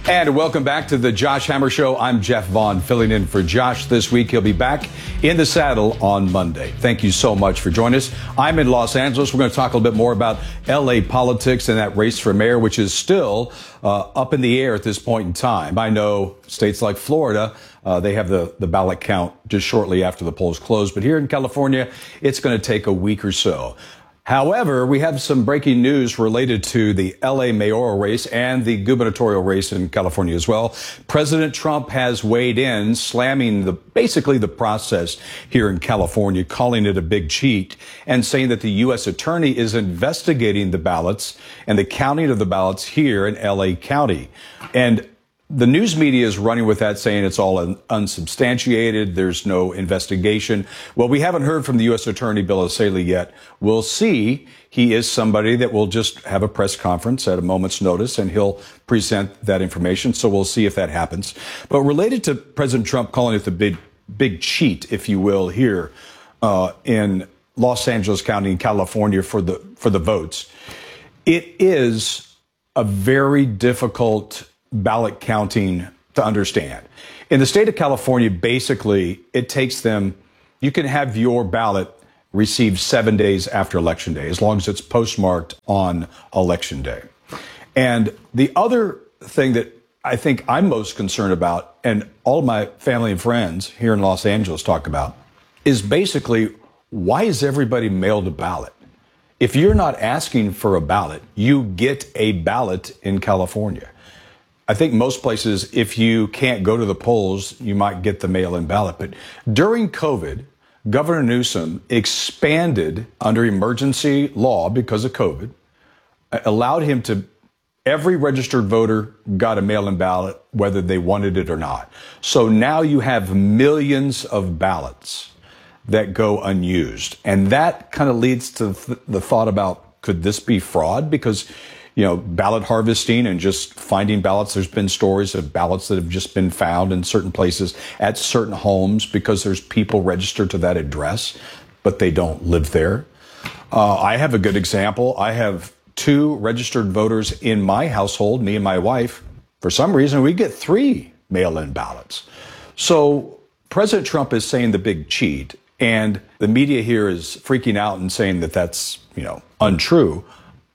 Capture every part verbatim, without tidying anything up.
And welcome back to the Josh Hammer Show. I'm Jeff Vaughn, filling in for Josh this week. He'll be back in the saddle on Monday. Thank you so much for joining us. I'm in Los Angeles. We're going to talk a little bit more about L A politics and that race for mayor, which is still uh, up in the air at this point in time. I know states like Florida, uh, they have the, the ballot count just shortly after the polls close. But here in California, it's going to take a week or so. However, we have some breaking news related to the L A mayoral race and the gubernatorial race in California as well. President Trump has weighed in, slamming the basically the process here in California, calling it a big cheat, and saying that the U S attorney is investigating the ballots and the counting of the ballots here in L A County. And the news media is running with that, saying it's all un- unsubstantiated. There's no investigation. Well, we haven't heard from the U S Attorney Bill O'Salee yet. We'll see. He is somebody that will just have a press conference at a moment's notice, and he'll present that information. So we'll see if that happens. But related to President Trump calling it the big, big cheat, if you will, here uh, in Los Angeles County in California for the for the votes, it is a very difficult ballot counting to understand. In the state of California, basically, it takes them, you can have your ballot received seven days after Election Day, as long as it's postmarked on Election Day. And the other thing that I think I'm most concerned about, and all of my family and friends here in Los Angeles talk about, is basically, why is everybody mailed a ballot? If you're not asking for a ballot, you get a ballot in California. I think most places, if you can't go to the polls, you might get the mail-in ballot. But during COVID, Governor Newsom expanded under emergency law because of COVID, allowed him to, every registered voter got a mail-in ballot, whether they wanted it or not. So now you have millions of ballots that go unused. And that kind of leads to th- the thought about, could this be fraud? Because you know, ballot harvesting and just finding ballots. There's been stories of ballots that have just been found in certain places at certain homes because there's people registered to that address, but they don't live there. Uh, I have a good example. I have two registered voters in my household, me and my wife. For some reason, we get three mail-in ballots. So President Trump is saying the big cheat, and the media here is freaking out and saying that that's, you know, untrue.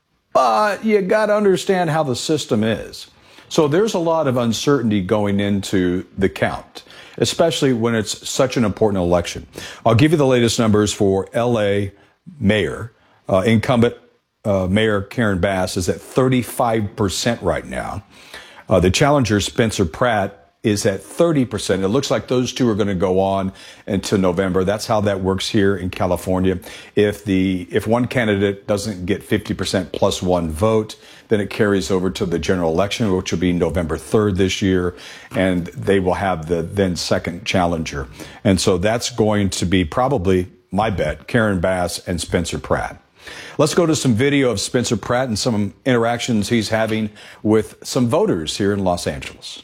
But you got to understand how the system is. So there's a lot of uncertainty going into the count, especially when it's such an important election. I'll give you the latest numbers for L A mayor. Uh, incumbent uh, Mayor Karen Bass is at thirty-five percent right now. Uh, the challenger, Spencer Pratt, is at thirty percent. It looks like those two are going to go on until November. That's how that works here in California. If the if one candidate doesn't get fifty percent plus one vote, then it carries over to the general election, which will be November third this year, and they will have the then second challenger. And so that's going to be probably, my bet, Karen Bass and Spencer Pratt. Let's go to some video of Spencer Pratt and some interactions he's having with some voters here in Los Angeles.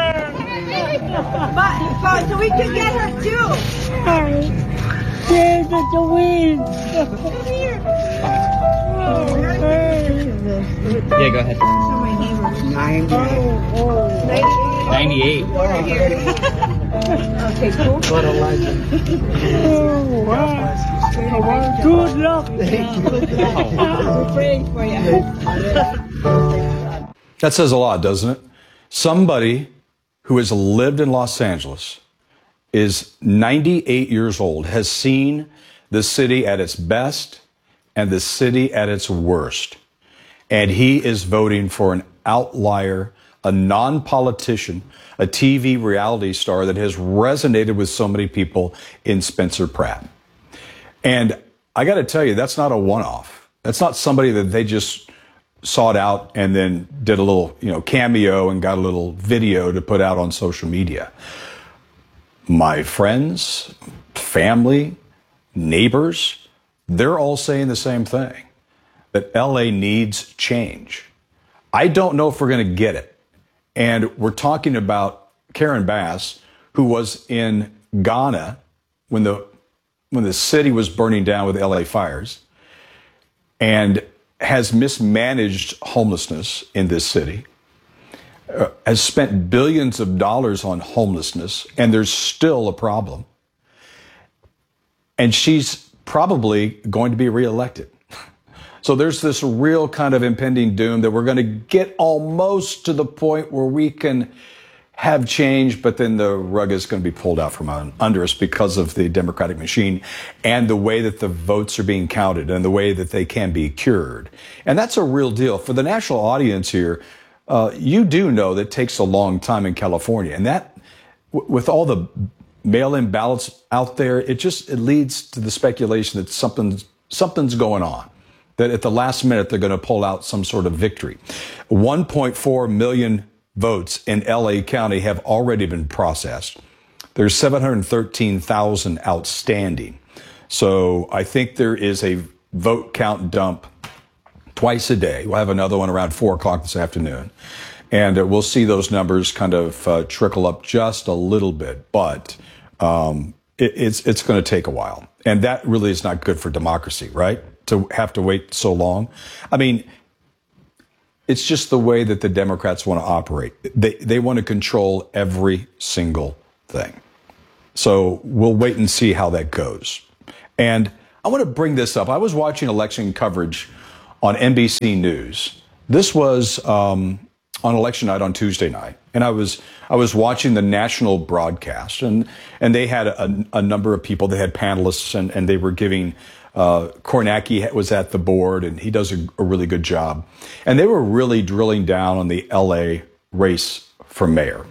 But, but so we can get her too. There's the wind. Come here. Yeah, go ahead. So my neighbors. ninety-eight. Okay, cool. What a legend. Oh, wow. Good luck. We're praying for you. That says a lot, doesn't it? Somebody who has lived in Los Angeles, is ninety-eight years old, has seen the city at its best and the city at its worst. And he is voting for an outlier, a non-politician, a T V reality star that has resonated with so many people in Spencer Pratt. And I got to tell you, that's not a one-off. That's not somebody that they just sought out and then did a little, you know, cameo and got a little video to put out on social media. My friends, family, neighbors, they're all saying the same thing, that L A needs change. I don't know if we're going to get it. And we're talking about Karen Bass, who was in Ghana when the when the city was burning down with L A fires, and has mismanaged homelessness in this city. uh, has spent billions of dollars on homelessness, and there's still a problem. And she's probably going to be reelected. So there's this real kind of impending doom that we're going to get almost to the point where we can have change, but then the rug is going to be pulled out from under us because of the Democratic machine and the way that the votes are being counted and the way that they can be cured. And that's a real deal. For the national audience here, uh, you do know that it takes a long time in California. And that, w- with all the mail-in ballots out there, it just it leads to the speculation that something's, something's going on, that at the last minute they're going to pull out some sort of victory. one point four million votes in L A County have already been processed. There's seven hundred thirteen thousand outstanding. So I think there is a vote count dump twice a day. We'll have another one around four o'clock this afternoon. And uh, we'll see those numbers kind of uh, trickle up just a little bit. But um, it, it's, it's going to take a while. And that really is not good for democracy, right? To have to wait so long. I mean, it's just the way that the Democrats want to operate. They they want to control every single thing. So we'll wait and see how that goes. And I want to bring this up. I was watching election coverage on N B C News. This was um, on election night on Tuesday night, and I was I was watching the national broadcast, and and they had a, a number of people. They had panelists, and and they were giving. Uh, Kornacki was at the board, and he does a, a really good job. And they were really drilling down on the L A race for mayor.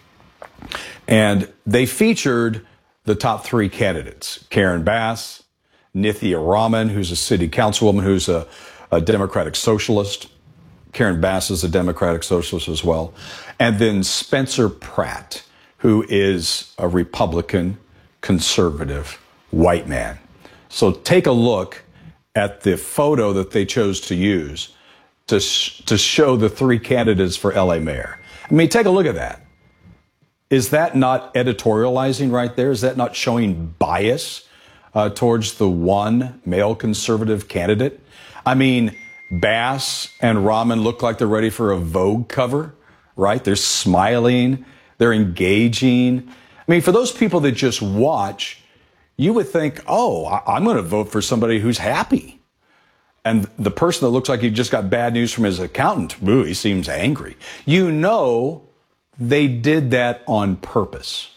And they featured the top three candidates, Karen Bass, Nithya Raman, who's a city councilwoman, who's a, a Democratic socialist. Karen Bass is a Democratic socialist as well. And then Spencer Pratt, who is a Republican, conservative, white man. So take a look at the photo that they chose to use to sh- to show the three candidates for L A mayor. I mean, take a look at that. Is that not editorializing right there? Is that not showing bias uh, towards the one male conservative candidate? I mean, Bass and Raman look like they're ready for a Vogue cover, right? They're smiling, they're engaging. I mean, for those people that just watch, you would think, oh, I'm going to vote for somebody who's happy. And the person that looks like he just got bad news from his accountant, ooh, he seems angry. You know they did that on purpose.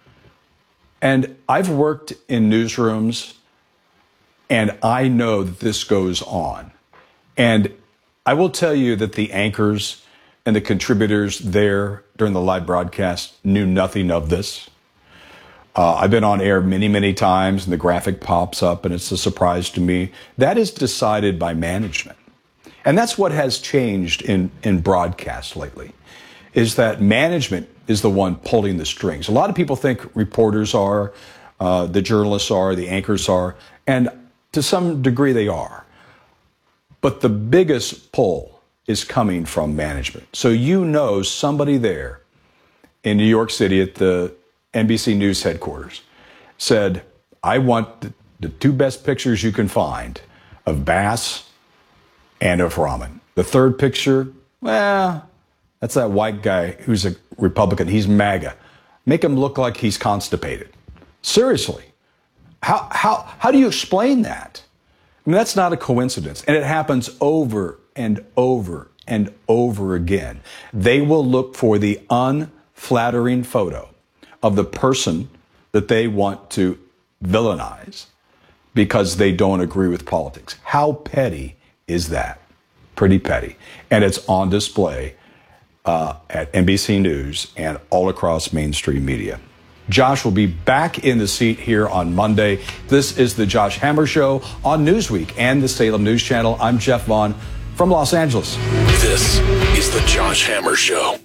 And I've worked in newsrooms, and I know that this goes on. And I will tell you that the anchors and the contributors there during the live broadcast knew nothing of this. Uh, I've been on air many, many times, and the graphic pops up, and it's a surprise to me. That is decided by management. And that's what has changed in, in broadcast lately, is that management is the one pulling the strings. A lot of people think reporters are, uh, the journalists are, the anchors are, and to some degree they are. But the biggest pull is coming from management. So you know somebody there in New York City at the N B C News headquarters said, I want the, the two best pictures you can find of Bass and of Raman. The third picture, well, that's that white guy who's a Republican. He's MAGA. Make him look like he's constipated. Seriously. How, how, how do you explain that? I mean, that's not a coincidence. And it happens over and over and over again. They will look for the unflattering photo of the person that they want to villainize because they don't agree with politics. How petty is that? Pretty petty. And it's on display uh, at N B C News and all across mainstream media. Josh will be back in the seat here on Monday. This is the Josh Hammer Show on Newsweek and the Salem News Channel. I'm Jeff Vaughn from Los Angeles. This is the Josh Hammer Show.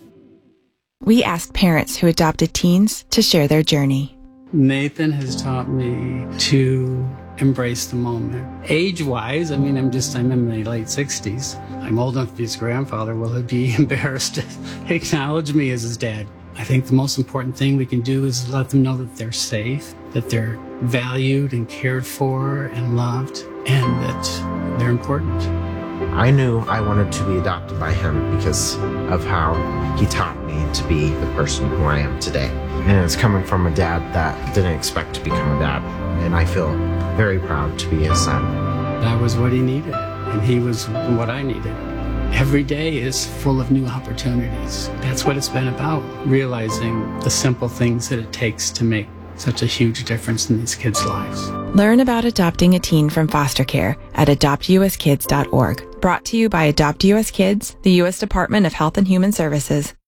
We asked parents who adopted teens to share their journey. Nathan has taught me to embrace the moment. Age-wise, I mean, I'm just, I'm in my late sixties. I'm old enough to be his grandfather. Will he be embarrassed to acknowledge me as his dad? I think the most important thing we can do is let them know that they're safe, that they're valued and cared for and loved, and that they're important. I knew I wanted to be adopted by him because of how he taught me to be the person who I am today. And it's coming from a dad that didn't expect to become a dad. And I feel very proud to be his son. That was what he needed, and he was what I needed. Every day is full of new opportunities. That's what it's been about, realizing the simple things that it takes to make such a huge difference in these kids' lives. Learn about adopting a teen from foster care at adopt u s kids dot org. Brought to you by Adopt U S Kids, the U S Department of Health and Human Services,